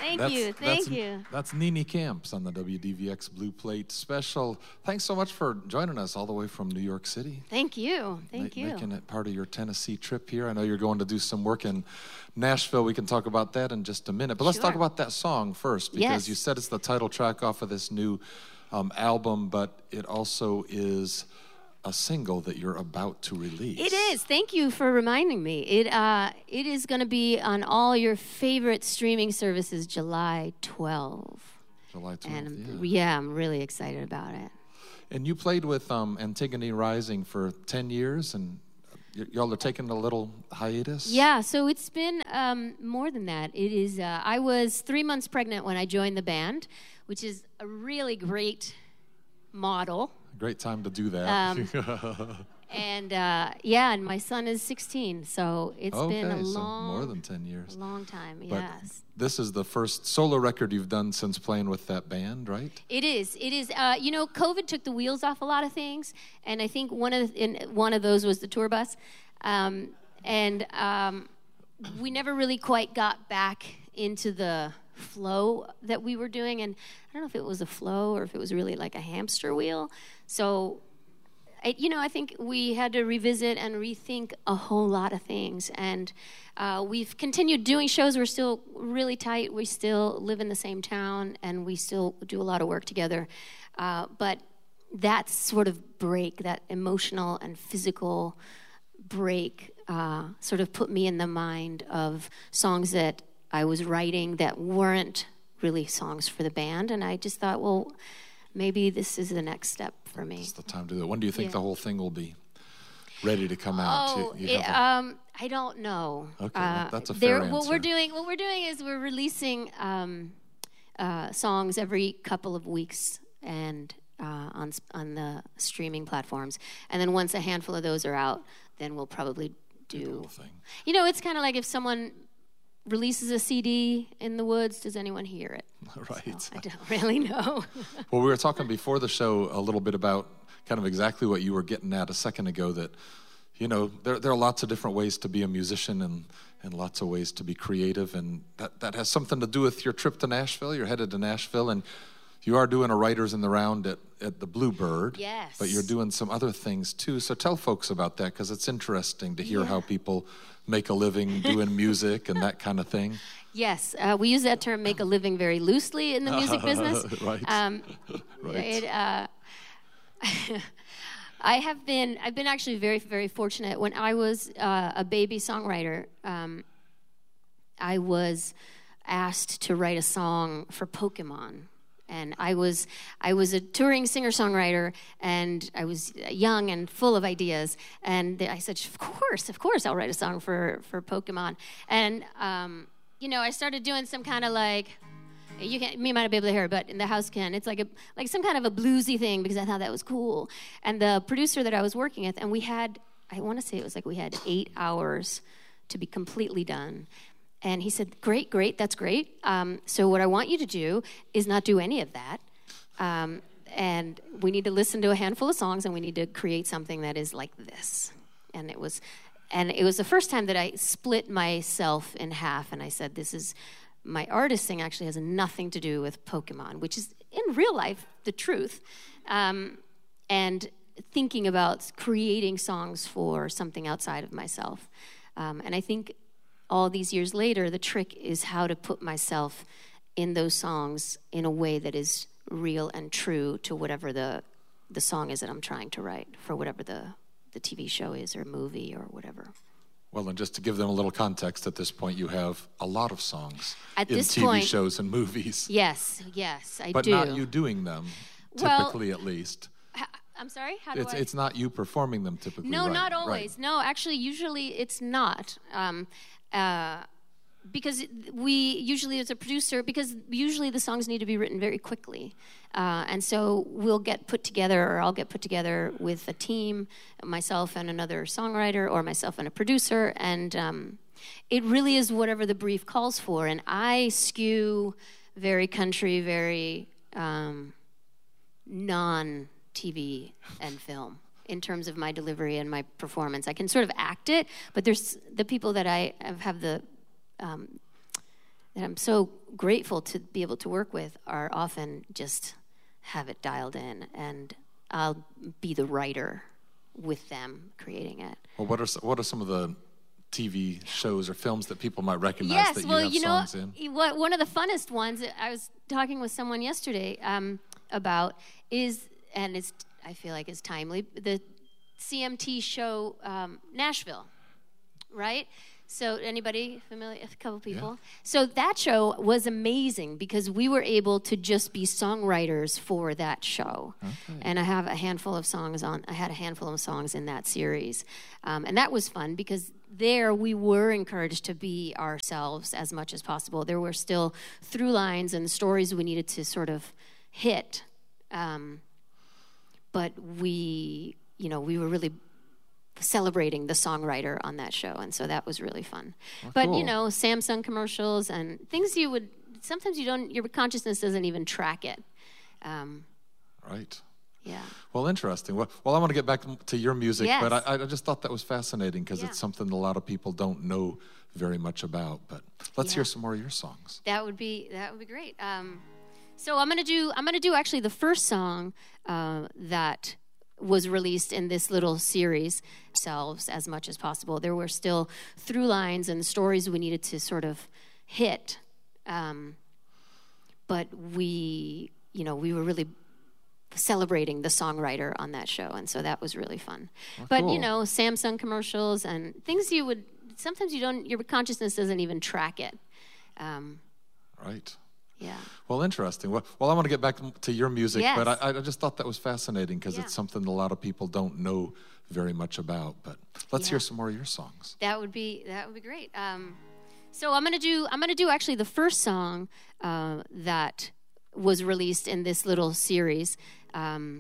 Thank you. That's Nene Camps on the WDVX Blue Plate Special. Thanks so much for joining us all the way from New York City. Thank you. Making it part of your Tennessee trip here. I know you're going to do some work in Nashville. We can talk about that in just a minute. But let's talk about that song first, because you said it's the title track off of this new album, but it also is a single that you're about to release. It is. Thank you for reminding me. It is going to be on all your favorite streaming services July 12th. July 12th, and I'm really excited about it. And you played with Antigone Rising for 10 years, and y'all are taking a little hiatus? Yeah, so it's been more than that. It is. I was 3 months pregnant when I joined the band, which is a really great model. Great time to do that. And my son is 16, so it's been a long, more than 10 years. A long time, but yes. This is the first solo record you've done since playing with that band, right? It is. COVID took the wheels off a lot of things, and I think one of those was the tour bus, we never really quite got back into the flow that we were doing, and I don't know if it was a flow or if it was really like a hamster wheel. So, I think we had to revisit and rethink a whole lot of things, and we've continued doing shows. We're still really tight. We still live in the same town, and we still do a lot of work together. But that sort of break, that emotional and physical break, sort of put me in the mind of songs that I was writing that weren't really songs for the band, and I just thought, well, maybe this is the next step for me. It's the time to do it. When do you think the whole thing will be ready to come out? I don't know. Okay, that's a fair answer. What we're doing is we're releasing songs every couple of weeks and on the streaming platforms, and then once a handful of those are out, then we'll probably do the whole thing. It's kind of like if someone releases a CD in the woods, does anyone hear it? Right. So I don't really know. Well, we were talking before the show a little bit about kind of exactly what you were getting at a second ago, that, there are lots of different ways to be a musician and lots of ways to be creative, and that has something to do with your trip to Nashville. You're headed to Nashville, and you are doing a Writers in the Round at the Bluebird. Yes. But you're doing some other things, too. So tell folks about that, because it's interesting to hear how people make a living doing music and that kind of thing. Yes, we use that term "make a living" very loosely in the music business. Right. Right. I've been actually very, very fortunate. When I was a baby songwriter, I was asked to write a song for Pokemon. And I was a touring singer-songwriter, and I was young and full of ideas. And I said, of course, I'll write a song for Pokemon. And I started doing some kind of like, you might not be able to hear it, but in the house can. It's like some kind of a bluesy thing, because I thought that was cool. And the producer that I was working with, and we had 8 hours to be completely done. And he said, great, that's great. So what I want you to do is not do any of that. And we need to listen to a handful of songs, and we need to create something that is like this. And it was the first time that I split myself in half, and I said, my artist thing actually has nothing to do with Pokemon, which is in real life the truth. And thinking about creating songs for something outside of myself. And I think all these years later, the trick is how to put myself in those songs in a way that is real and true to whatever the song is that I'm trying to write, for whatever the TV show is or movie or whatever. Well, and just to give them a little context, at this point you have a lot of songs in TV point, shows and movies. Yes, I but do. But not you doing them, typically at least. I'm sorry? It's not you performing them typically. No, right, not always. Right. No, actually, usually it's not. Because we usually, as a producer, because usually the songs need to be written very quickly. And so we'll get put together, or I'll get put together with a team, myself and another songwriter, or myself and a producer, and it really is whatever the brief calls for. And I skew very country, very non-TV and film in terms of my delivery and my performance. I can sort of act it, but there's the people that I have the that I'm so grateful to be able to work with are often just have it dialed in, and I'll be the writer with them creating it. Well, what are some of the TV shows or films that people might recognize Yes, that well, you have songs in? One of the funnest ones I was talking with someone yesterday about is, and it's, I feel like it's timely, the CMT show Nashville, right? So anybody familiar? A couple people. Yeah. So that show was amazing because we were able to just be songwriters for that show. Okay. And I had a handful of songs in that series. And that was fun because there we were encouraged to be ourselves as much as possible. There were still through lines and stories we needed to sort of hit. But we were really celebrating the songwriter on that show, and so that was really fun. Oh, but cool. Samsung commercials and things sometimes your consciousness doesn't even track it. Right. Yeah. Well, interesting. Well, I want to get back to your music, yes. But I just thought that was fascinating because it's something a lot of people don't know very much about. But let's hear some more of your songs. That would be great. So I'm gonna do actually the first song that was released in this little series, ourselves as much as possible. There were still through lines and stories we needed to sort of hit. But we were really celebrating the songwriter on that show, and so that was really fun. Oh, but cool. Samsung commercials and things sometimes your consciousness doesn't even track it. Right. Yeah. Well, interesting. Well, I want to get back to your music, yes. But I just thought that was fascinating because it's something a lot of people don't know very much about. But let's hear some more of your songs. That would be great. So I'm gonna do actually the first song that was released in this little series.